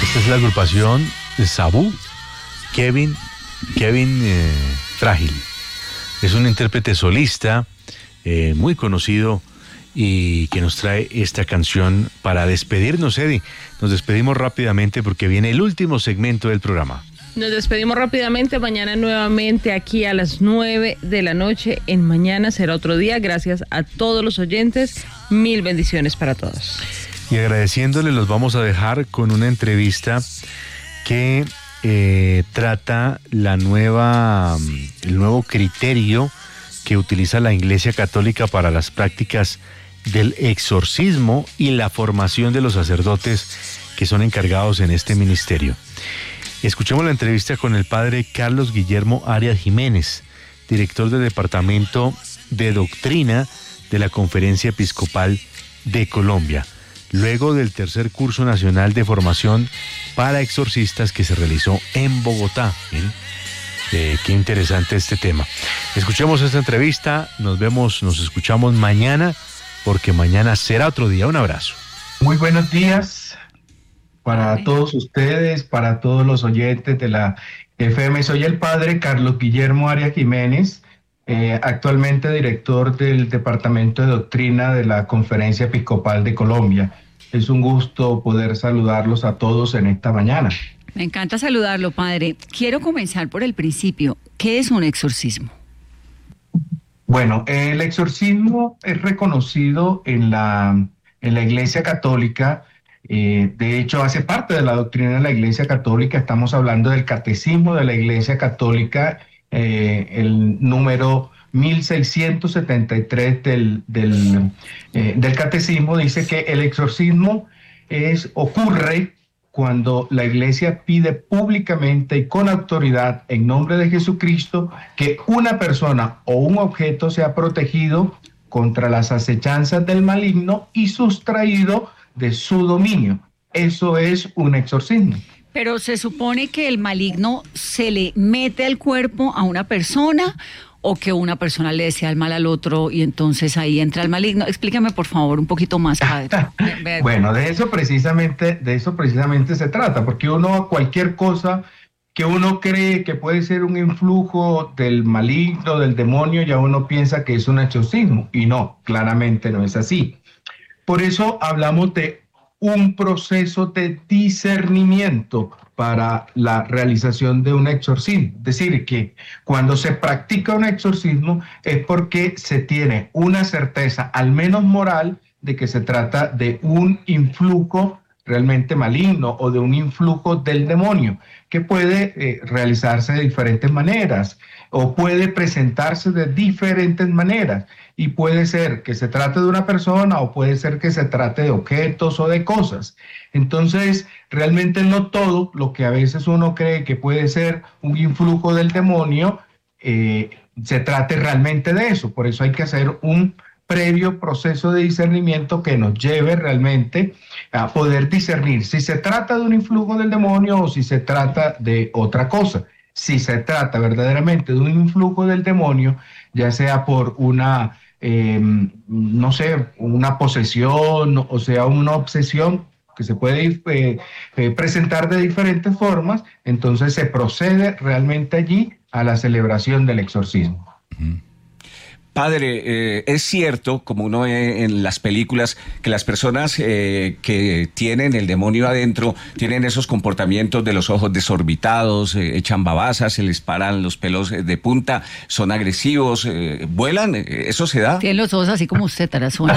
Esta es la agrupación Sabu, Kevin Frágil. Es un intérprete solista muy conocido y que nos trae esta canción para despedirnos, Eddie. Nos despedimos rápidamente porque viene el último segmento del programa. Nos despedimos rápidamente, mañana nuevamente aquí a las 9 de la noche. En Mañana será otro día. Gracias a todos los oyentes. Mil bendiciones para todos. Y agradeciéndole, los vamos a dejar con una entrevista que trata el nuevo criterio que utiliza la Iglesia Católica para las prácticas del exorcismo y la formación de los sacerdotes que son encargados en este ministerio. Escuchemos la entrevista con el padre Carlos Guillermo Arias Jiménez, director del Departamento de Doctrina de la Conferencia Episcopal de Colombia, luego del tercer curso nacional de formación para exorcistas que se realizó en Bogotá. Qué interesante este tema. Escuchemos esta entrevista, nos escuchamos mañana, porque mañana será otro día. Un abrazo. Muy buenos días para todos ustedes, para todos los oyentes de la FM. Soy el padre Carlos Guillermo Arias Jiménez, actualmente director del Departamento de Doctrina de la Conferencia Episcopal de Colombia. Es un gusto poder saludarlos a todos en esta mañana. Me encanta saludarlo, padre. Quiero comenzar por el principio. ¿Qué es un exorcismo? Bueno, el exorcismo es reconocido en la Iglesia Católica. De hecho, hace parte de la doctrina de la Iglesia Católica. Estamos hablando del Catecismo de la Iglesia Católica, el número 1673 del Catecismo dice que el exorcismo ocurre cuando la Iglesia pide públicamente y con autoridad en nombre de Jesucristo que una persona o un objeto sea protegido contra las acechanzas del maligno y sustraído de su dominio. Eso es un exorcismo. Pero se supone que el maligno se le mete al cuerpo a una persona, o que una persona le desea el mal al otro y entonces ahí entra el maligno. Explícame por favor un poquito más, padre. Bueno, de eso precisamente se trata, porque cualquier cosa que uno cree que puede ser un influjo del maligno, del demonio, ya uno piensa que es un exorcismo, y no, claramente no es así. Por eso hablamos de un proceso de discernimiento para la realización de un exorcismo. Es decir, que cuando se practica un exorcismo es porque se tiene una certeza, al menos moral, de que se trata de un influjo realmente maligno o de un influjo del demonio, que puede realizarse de diferentes maneras o puede presentarse de diferentes maneras. Y puede ser que se trate de una persona o puede ser que se trate de objetos o de cosas. Entonces, realmente no todo lo que a veces uno cree que puede ser un influjo del demonio, se trate realmente de eso. Por eso hay que hacer un previo proceso de discernimiento que nos lleve realmente a poder discernir si se trata de un influjo del demonio o si se trata de otra cosa. Si se trata verdaderamente de un influjo del demonio, ya sea por una una posesión, o sea, una obsesión que se puede presentar de diferentes formas, entonces se procede realmente allí a la celebración del exorcismo. Padre, es cierto, como uno ve en las películas, que las personas que tienen el demonio adentro tienen esos comportamientos de los ojos desorbitados, echan babasas, se les paran los pelos de punta, son agresivos, vuelan, ¿eso se da? Tienen los ojos así como usted, Tarazona.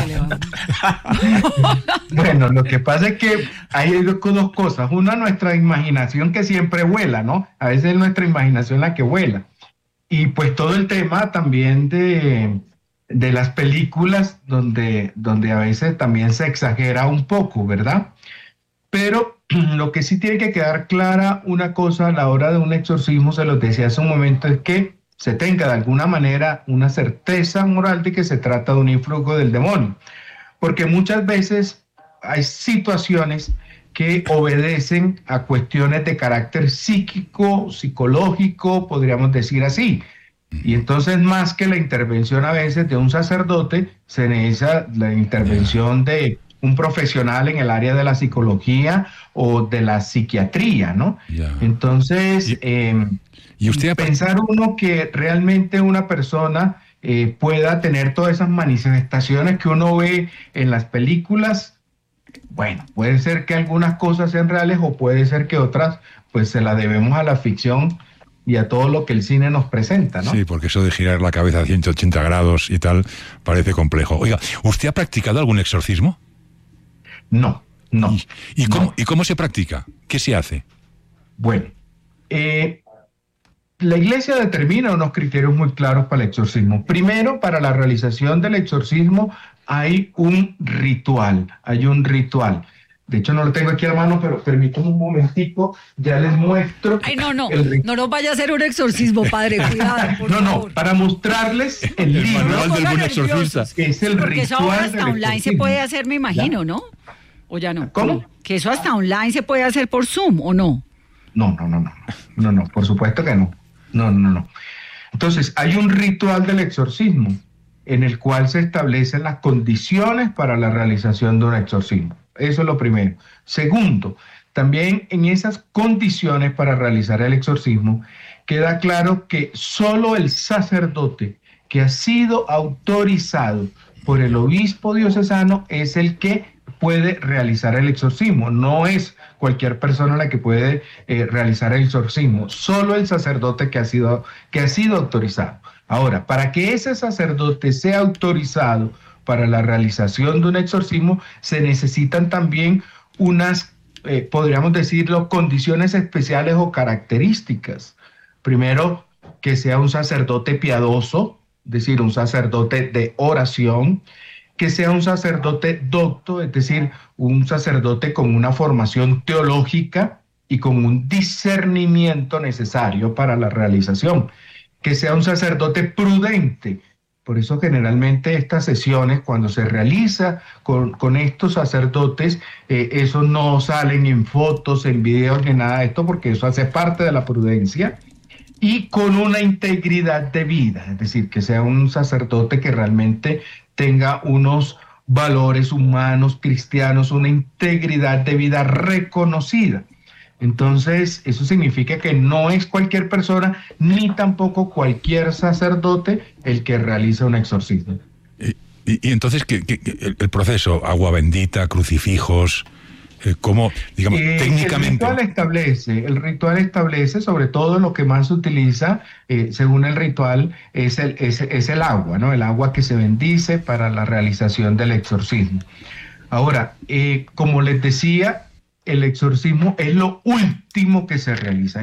Bueno, lo que pasa es que hay dos cosas. Una, nuestra imaginación que siempre vuela, ¿no? A veces es nuestra imaginación la que vuela. Y pues todo el tema también de las películas donde a veces también se exagera un poco, ¿verdad? Pero lo que sí tiene que quedar clara una cosa a la hora de un exorcismo, se los decía hace un momento, es que se tenga de alguna manera una certeza moral de que se trata de un influjo del demonio. Porque muchas veces hay situaciones que obedecen a cuestiones de carácter psíquico, psicológico, podríamos decir así. Y entonces, más que la intervención a veces de un sacerdote, se necesita la intervención de un profesional en el área de la psicología o de la psiquiatría, ¿no? Ya. Entonces, ¿Y usted pensar uno que realmente una persona pueda tener todas esas manifestaciones que uno ve en las películas, bueno, puede ser que algunas cosas sean reales o puede ser que otras pues se las debemos a la ficción y a todo lo que el cine nos presenta, ¿no? Sí, porque eso de girar la cabeza a 180 grados y tal parece complejo. Oiga, ¿usted ha practicado algún exorcismo? No. ¿Y cómo se practica? ¿Qué se hace? Bueno, la Iglesia determina unos criterios muy claros para el exorcismo. Primero, para la realización del exorcismo hay un ritual. De hecho, no lo tengo aquí a la mano, pero permítame un momentico, ya les muestro. Ay, no nos vaya a hacer un exorcismo, padre, cuidado, por favor. Para mostrarles el libro manual del buen exorcista. que es el Porque eso ahora ritual hasta del online se exorcismo. puede hacer, me imagino, ¿no? ¿O ya no? ¿Cómo? Que eso hasta online se puede hacer por Zoom, ¿o no? No, por supuesto que no. No. Entonces, hay un ritual del exorcismo en el cual se establecen las condiciones para la realización de un exorcismo. Eso es lo primero. Segundo, también en esas condiciones para realizar el exorcismo, queda claro que solo el sacerdote que ha sido autorizado por el obispo diocesano es el que puede realizar el exorcismo. No es cualquier persona la que puede realizar el exorcismo, solo el sacerdote que ha sido autorizado. Ahora, para que ese sacerdote sea autorizado para la realización de un exorcismo, se necesitan también unas, podríamos decirlo, condiciones especiales o características. Primero, que sea un sacerdote piadoso, es decir, un sacerdote de oración, que sea un sacerdote docto, es decir, un sacerdote con una formación teológica y con un discernimiento necesario para la realización, que sea un sacerdote prudente. Por eso generalmente estas sesiones, cuando se realiza con estos sacerdotes, eso no salen en fotos, en videos, ni nada de esto, porque eso hace parte de la prudencia, y con una integridad de vida, es decir, que sea un sacerdote que realmente tenga unos valores humanos, cristianos, una integridad de vida reconocida. Entonces, eso significa que no es cualquier persona, ni tampoco cualquier sacerdote el que realiza un exorcismo. Y entonces, ¿qué el proceso? ¿Agua bendita, crucifijos? ¿Cómo, digamos, técnicamente? El ritual establece, sobre todo lo que más se utiliza, según el ritual, es el agua, ¿no? El agua que se bendice para la realización del exorcismo. Ahora, como les decía, el exorcismo es lo último que se realiza,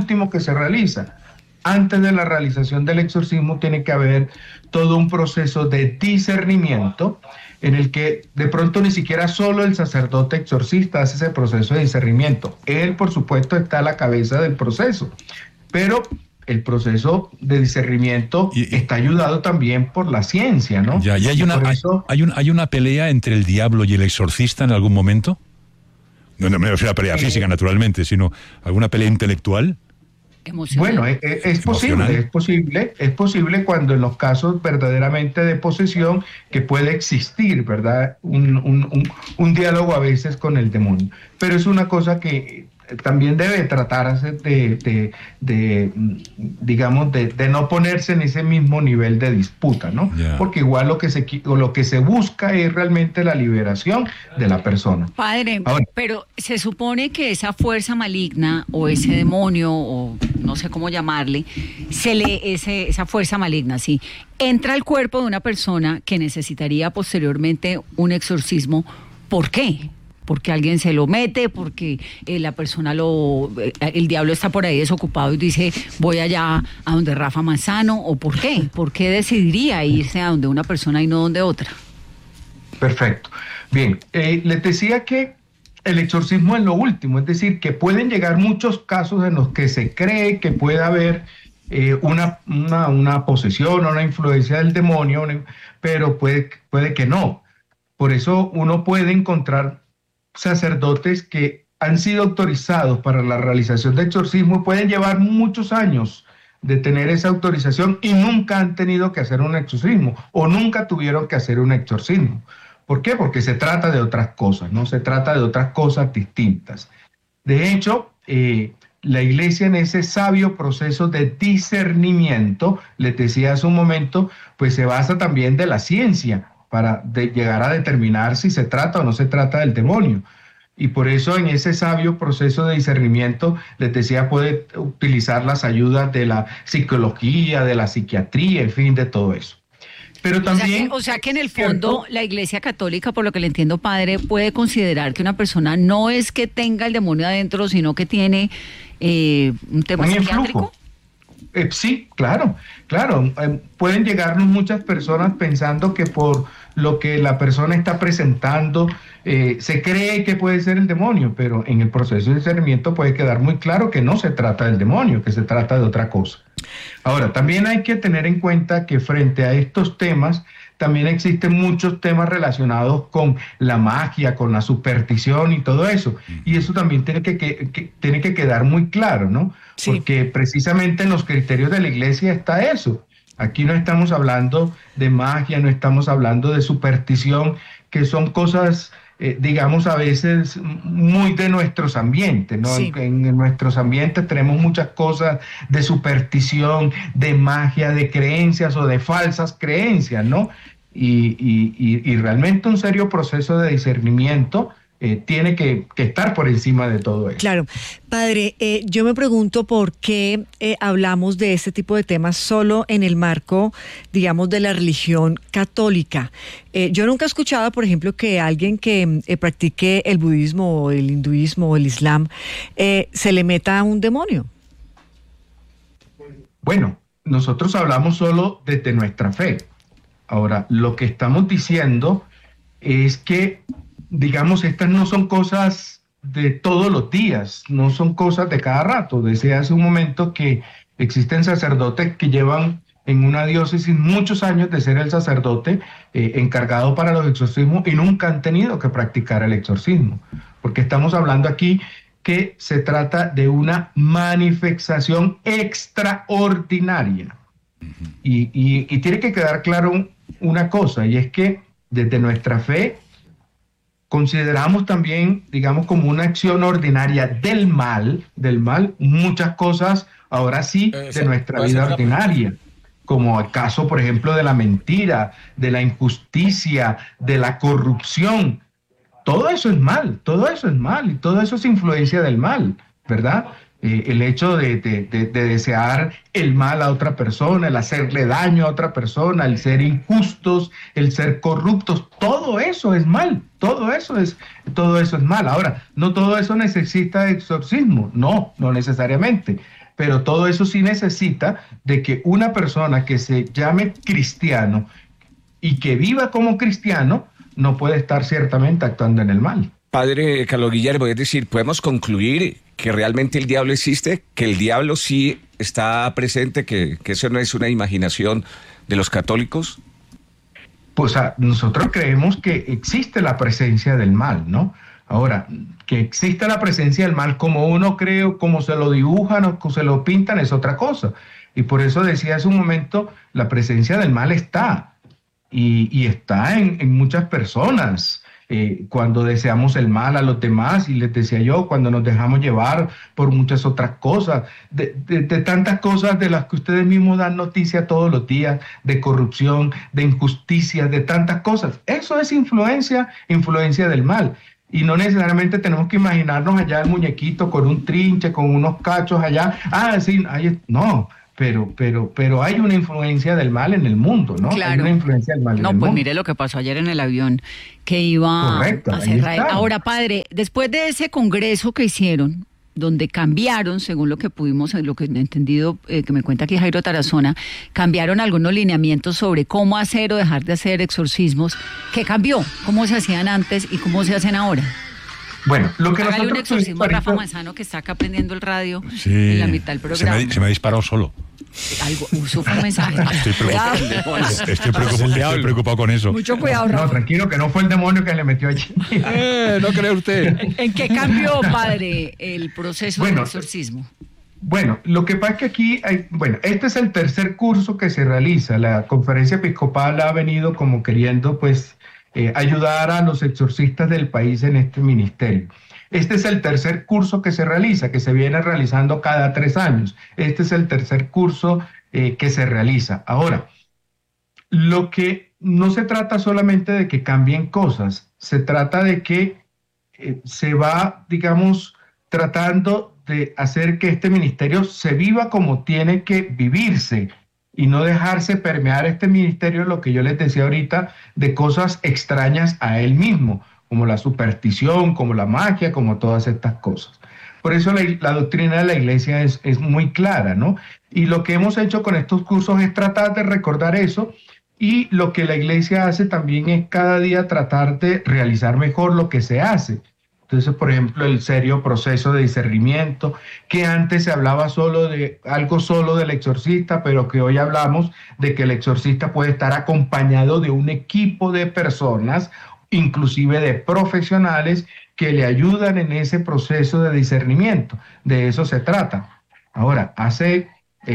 Antes de la realización del exorcismo tiene que haber todo un proceso de discernimiento en el que de pronto ni siquiera solo el sacerdote exorcista hace ese proceso de discernimiento. Él, por supuesto, está a la cabeza del proceso, pero el proceso de discernimiento está ayudado también por la ciencia, ¿no? Ya, ¿y hay una pelea entre el diablo y el exorcista en algún momento? No me refiero a pelea física, naturalmente, sino alguna pelea intelectual. Bueno, es posible cuando en los casos verdaderamente de posesión que puede existir, ¿verdad? Un diálogo a veces con el demonio. Pero es una cosa que también debe tratarse de no ponerse en ese mismo nivel de disputa, ¿no? Yeah. Porque igual lo que se busca es realmente la liberación de la persona. Padre, pero se supone que esa fuerza maligna o ese demonio, o no sé cómo llamarle, esa fuerza maligna, sí, entra al cuerpo de una persona que necesitaría posteriormente un exorcismo. ¿Por qué? Porque alguien se lo mete, porque la persona el diablo está por ahí desocupado y dice, voy allá a donde Rafa Manzano, ¿o por qué? ¿Por qué decidiría irse a donde una persona y no donde otra? Perfecto. Bien, les decía que el exorcismo es lo último, es decir, que pueden llegar muchos casos en los que se cree que puede haber una posesión o una influencia del demonio, pero puede que no. Por eso uno puede encontrar sacerdotes que han sido autorizados para la realización de exorcismo y pueden llevar muchos años de tener esa autorización y nunca han tenido que hacer un exorcismo o nunca tuvieron que hacer un exorcismo. ¿Por qué? Porque se trata de otras cosas, ¿no? Se trata de otras cosas distintas. De hecho, la Iglesia en ese sabio proceso de discernimiento, les decía hace un momento, pues se basa también de la ciencia para llegar a determinar si se trata o no se trata del demonio. Y por eso en ese sabio proceso de discernimiento, les decía, puede utilizar las ayudas de la psicología, de la psiquiatría, en fin, de todo eso. Pero también... O sea que en el fondo la Iglesia Católica, por lo que le entiendo, padre, puede considerar que una persona no es que tenga el demonio adentro, sino que tiene un tema psiquiátrico. Sí, claro. Pueden llegarnos muchas personas pensando que por lo que la persona está presentando, se cree que puede ser el demonio, pero en el proceso de discernimiento puede quedar muy claro que no se trata del demonio, que se trata de otra cosa. Ahora, también hay que tener en cuenta que frente a estos temas, también existen muchos temas relacionados con la magia, con la superstición y todo eso. Y eso también tiene que quedar muy claro, ¿no? Sí. Porque precisamente en los criterios de la Iglesia está eso. Aquí no estamos hablando de magia, no estamos hablando de superstición, que son cosas, digamos, a veces muy de nuestros ambientes, ¿no? Sí. En nuestros ambientes tenemos muchas cosas de superstición, de magia, de creencias o de falsas creencias, ¿no? Y realmente un serio proceso de discernimiento tiene que estar por encima de todo eso. Claro. Padre, yo me pregunto por qué hablamos de este tipo de temas solo en el marco, digamos, de la religión católica. Yo nunca he escuchado, por ejemplo, que alguien que practique el budismo o el hinduismo o el islam se le meta a un demonio. Bueno, nosotros hablamos solo desde nuestra fe. Ahora, lo que estamos diciendo es que, digamos, estas no son cosas de todos los días, no son cosas de cada rato. Decía hace un momento que existen sacerdotes que llevan en una diócesis muchos años de ser el sacerdote encargado para los exorcismos y nunca han tenido que practicar el exorcismo, porque estamos hablando aquí que se trata de una manifestación extraordinaria. Y tiene que quedar claro una cosa, y es que desde nuestra fe consideramos también, digamos, como una acción ordinaria del mal, muchas cosas, ahora sí, de nuestra vida ordinaria, como el caso, por ejemplo, de la mentira, de la injusticia, de la corrupción. Todo eso es mal, y todo eso es influencia del mal, ¿verdad? El hecho de desear el mal a otra persona, el hacerle daño a otra persona, el ser injustos, el ser corruptos, todo eso es mal, todo eso es mal. Ahora, no todo eso necesita exorcismo, no necesariamente, pero todo eso sí necesita de que una persona que se llame cristiano y que viva como cristiano no puede estar ciertamente actuando en el mal. Padre Carlos Guillermo, es decir, podemos concluir que realmente el diablo existe, que el diablo sí está presente, que eso no es una imaginación de los católicos. Pues nosotros creemos que existe la presencia del mal, ¿no? Ahora, que existe la presencia del mal como uno cree, o como se lo dibujan o como se lo pintan, es otra cosa. Y por eso decía hace un momento, la presencia del mal está, y está en muchas personas. Cuando deseamos el mal a los demás, y les decía yo, cuando nos dejamos llevar por muchas otras cosas, de tantas cosas de las que ustedes mismos dan noticia todos los días, de corrupción, de injusticia, de tantas cosas. Eso es influencia del mal. Y no necesariamente tenemos que imaginarnos allá el muñequito con un trinche, con unos cachos allá. Sí, no. Pero hay una influencia del mal en el mundo, ¿no? Claro. Hay una influencia del mal en el mundo. No, pues mire lo que pasó ayer en el avión, que iba Correcto, a Israel. Ahora, padre, después de ese congreso que hicieron, donde cambiaron, según lo que pudimos, lo que he entendido, que me cuenta aquí Jairo Tarazona, cambiaron algunos lineamientos sobre cómo hacer o dejar de hacer exorcismos. ¿Qué cambió? ¿Cómo se hacían antes y cómo se hacen ahora? Bueno, lo que Hágale nosotros... un exorcismo a Rafa Manzano, que está acá prendiendo el radio en la mitad del programa. Se me ha disparado solo. Sufre un mensaje. Estoy preocupado con eso. Mucho cuidado, Rafa. No, tranquilo, que no fue el demonio que le metió allí. No cree usted. ¿En qué cambió, padre, el proceso del exorcismo? Bueno, lo que pasa es que aquí este es el tercer curso que se realiza. La Conferencia Episcopal ha venido como queriendo, pues, ayudar a los exorcistas del país en este ministerio. Este es el tercer curso que se realiza, que se viene realizando cada 3 años. Este es el tercer curso que se realiza. Ahora, lo que no se trata solamente de que cambien cosas, se trata de que se va, digamos, tratando de hacer que este ministerio se viva como tiene que vivirse y no dejarse permear este ministerio, lo que yo les decía ahorita, de cosas extrañas a él mismo, como la superstición, como la magia, como todas estas cosas. Por eso la doctrina de la iglesia es muy clara, ¿no? Y lo que hemos hecho con estos cursos es tratar de recordar eso, y lo que la iglesia hace también es cada día tratar de realizar mejor lo que se hace. Entonces, por ejemplo, el serio proceso de discernimiento, que antes se hablaba solo del exorcista, pero que hoy hablamos de que el exorcista puede estar acompañado de un equipo de personas, inclusive de profesionales, que le ayudan en ese proceso de discernimiento. De eso se trata. Ahora, hace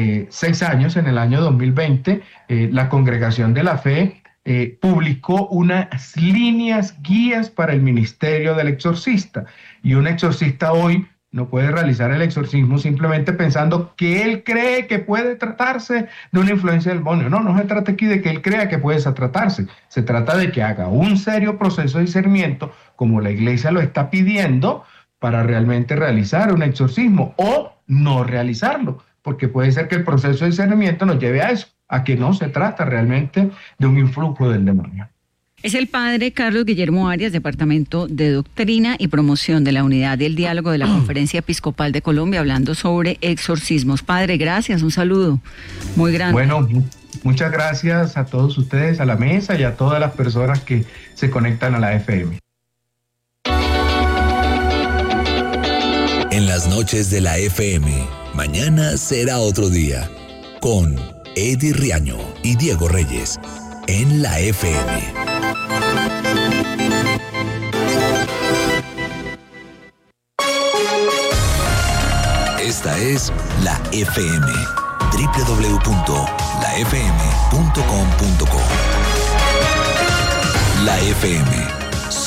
6 años, en el año 2020, la Congregación de la Fe publicó unas líneas guías para el ministerio del exorcista. Y un exorcista hoy no puede realizar el exorcismo simplemente pensando que él cree que puede tratarse de una influencia del demonio. No se trata aquí de que él crea que puede tratarse. Se trata de que haga un serio proceso de discernimiento, como la iglesia lo está pidiendo, para realmente realizar un exorcismo o no realizarlo. Porque puede ser que el proceso de discernimiento nos lleve a eso, a que no se trata realmente de un influjo del demonio. Es el padre Carlos Guillermo Arias, Departamento de Doctrina y Promoción de la Unidad del Diálogo de la Conferencia Episcopal de Colombia, hablando sobre exorcismos. Padre, gracias, un saludo muy grande. Bueno, muchas gracias a todos ustedes, a la mesa y a todas las personas que se conectan a la FM. En las noches de la FM, mañana será otro día, con Eddie Riaño y Diego Reyes, en la FM. Esta es la FM, www.lafm.com.co. La FM